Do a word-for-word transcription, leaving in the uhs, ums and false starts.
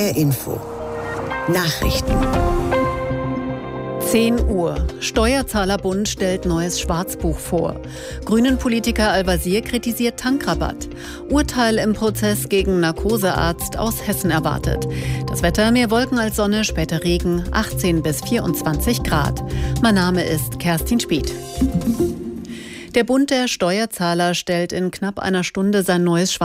R Info. Nachrichten. zehn Uhr. Steuerzahlerbund stellt neues Schwarzbuch vor. Grünen-Politiker Al-Wazir kritisiert Tankrabatt. Urteil im Prozess gegen Narkosearzt aus Hessen erwartet. Das Wetter: mehr Wolken als Sonne, später Regen, achtzehn bis vierundzwanzig Grad. Mein Name ist Kerstin Spieth. Der Bund der Steuerzahler stellt in knapp einer Stunde sein neues Schwarzbuch